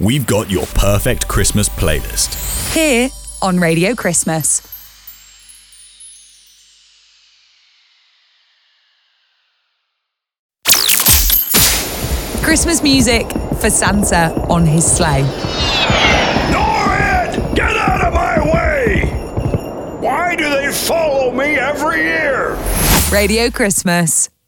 we've got your perfect Christmas playlist. Here on Radio Christmas. Christmas music for Santa on his sleigh. Norrid! Get out of my way! Why do they follow me every year? Radio Christmas.